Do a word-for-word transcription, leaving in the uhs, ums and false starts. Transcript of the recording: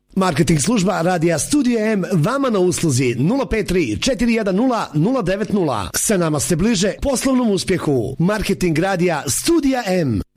Marketing služba Radija Studio M vama na usluzi nula pet tri četiri jedan nula nula devet nula. Sa nama ste bliže poslovnom uspjehu. Marketing Radija Studio M.